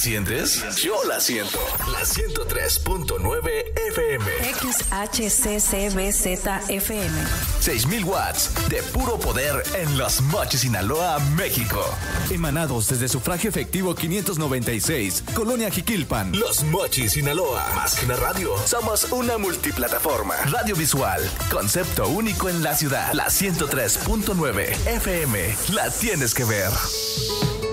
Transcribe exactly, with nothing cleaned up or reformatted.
sientes? Yo la siento. La ciento tres punto nueve F M. X H C C B Z F M. seis mil watts de puro poder en Los Mochis, Sinaloa, México. Emanados desde sufragio efectivo quinientos noventa y seis, Colonia Jiquilpan. Los Mochis, Sinaloa. Más que una radio, somos una multiplataforma. Radio visual, concepto único en la ciudad. La ciento tres punto nueve F M. La tienes que ver.